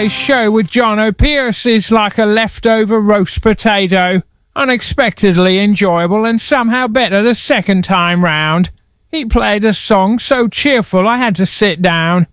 His show with John O'Pearce is like a leftover roast potato. Unexpectedly enjoyable and somehow better the second time round. He played a song so cheerful I had to sit down.